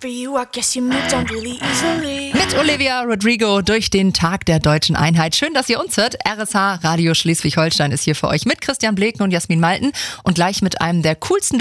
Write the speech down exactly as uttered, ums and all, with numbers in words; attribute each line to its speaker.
Speaker 1: for you, I guess you moved on really easily.
Speaker 2: Mit Olivia Rodrigo durch den Tag der Deutschen Einheit. Schön, dass ihr uns hört. R S H Radio Schleswig-Holstein ist hier für euch mit Christian Bleken und Jasmin Malten und gleich mit einem der coolsten